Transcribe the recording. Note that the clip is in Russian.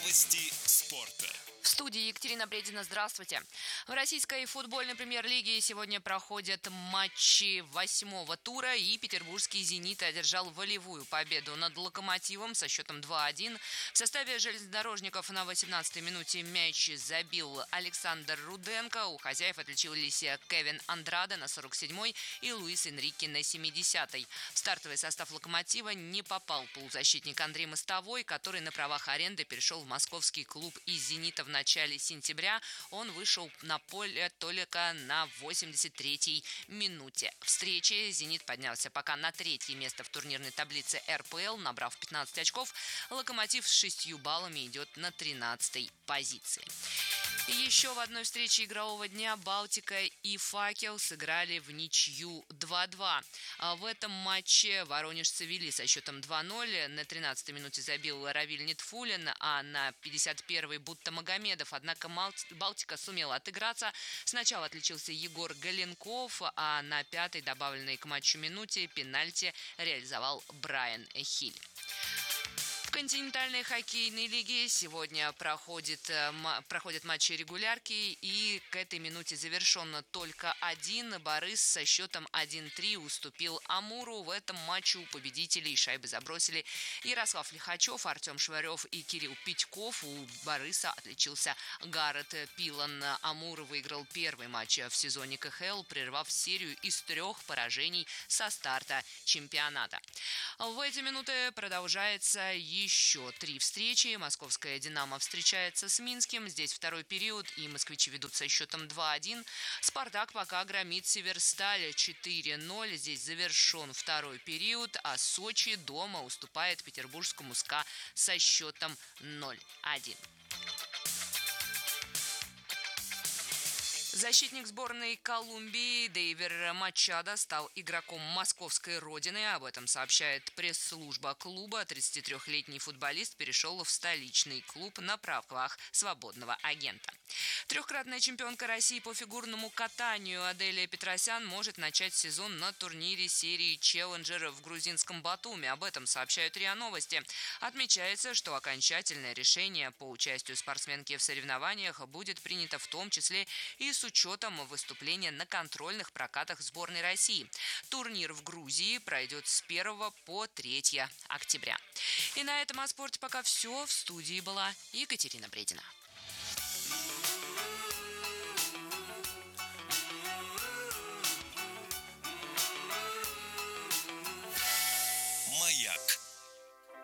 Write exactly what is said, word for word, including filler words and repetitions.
Новости спорта. В студии Екатерина Бредина. Здравствуйте. В российской футбольной премьер-лиге сегодня проходят матчи восьмого тура, и петербургский «Зенит» одержал волевую победу над «Локомотивом» со счетом два-один. В составе железнодорожников на восемнадцатой минуте мяч забил Александр Руденко. У хозяев отличились Кевин Андраде на сорок седьмой и Луис Энрике на семидесятой. В стартовый состав «Локомотива» не попал полузащитник Андрей Мостовой, который на правах аренды перешел в московский клуб из «Зенита» в начале сентября. Он вышел на поле только на восемьдесят третьей минуте встречи. «Зенит» поднялся пока на третье место в турнирной таблице эр пэ эл, набрав пятнадцать очков. «Локомотив» с шестью баллами идет на тринадцатой позиции. Еще в одной встрече игрового дня «Балтика» и «Факел» сыграли в ничью два-два. В этом матче воронежцы вели со счетом два-ноль. На тринадцатой минуте забил Равиль Нетфулин, а на пятьдесят первой Бутта Магомедов. Однако «Балтика» сумела отыграться. Сначала отличился Егор Галенков, а на пятой, добавленной к матчу минуте, пенальти реализовал Брайан Хиль. В континентальной хоккейной лиге сегодня проходит, проходят матчи регулярки, и к этой минуте завершен только один. Борис со счетом один-три уступил Амуру. В этом матче у победителей шайбы забросили Ярослав Лихачев, Артем Шварев и Кирилл Питьков. У Бориса отличился Гаррет Пилан. Амур выиграл первый матч в сезоне ка ха эл, прервав серию из трех поражений со старта чемпионата. В эти минуты продолжается еще три встречи. Московская «Динамо» встречается с Минским. Здесь второй период, и москвичи ведут со счетом два-один. «Спартак» пока громит «Северсталь» четыре-ноль. Здесь завершен второй период, а «Сочи» дома уступает петербургскому «СКА» со счетом ноль-один. Защитник сборной Колумбии Дейвер Мачадо стал игроком московской родины. Об этом сообщает пресс-служба клуба. тридцатитрёхлетний футболист перешел в столичный клуб на правах свободного агента. Трехкратная чемпионка России по фигурному катанию Аделия Петросян может начать сезон на турнире серии «Челленджер» в грузинском Батуми. Об этом сообщают РИА Новости. Отмечается, что окончательное решение по участию спортсменки в соревнованиях будет принято в том числе и с учетом выступления на контрольных прокатах сборной России. Турнир в Грузии пройдет с первого по третье октября. И на этом о спорте пока все. В студии была Екатерина Бредина.